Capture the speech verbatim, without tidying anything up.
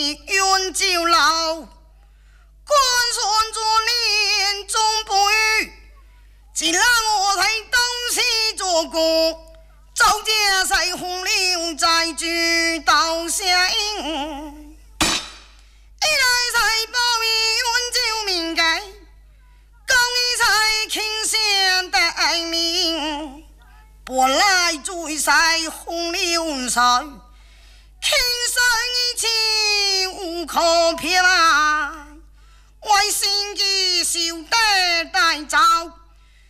远就老，官算做年终不遇，既然我在东西做过，周家在红柳在居到下营，一来在保育远就命改，公益在倾向待命，本来最在红柳上，轻生一起无可撇来，为心机受得带走。